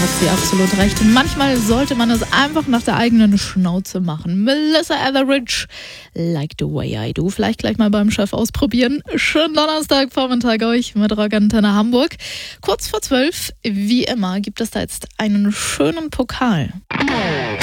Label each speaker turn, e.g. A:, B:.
A: sie absolut recht. Manchmal sollte man es einfach nach der eigenen Schnauze machen. Melissa Etheridge, Like the Way I Do. Vielleicht gleich mal beim Chef ausprobieren. Schönen Donnerstagvormittag euch mit Rockantenne Hamburg. Kurz vor 12, wie immer, gibt es da jetzt einen schönen Pokal.